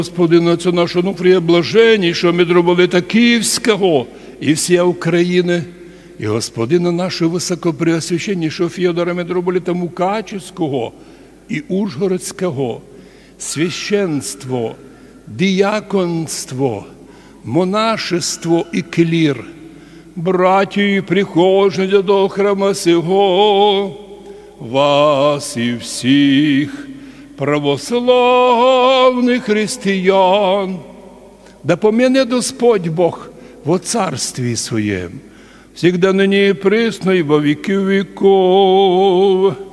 Господина Отця нашого Онуфрія Блаженнішого, митрополита Київського і всія України, і Господина нашого Високопреосвященнішого Феодора митрополита Мукачівського і Ужгородського, священство, діяконство, монашество і клір, браті, прихожі до храма сего, вас і всіх православних християн, да помяне Господь Бог во царстві Своєм, всегда ныне и присно, и во веки веков.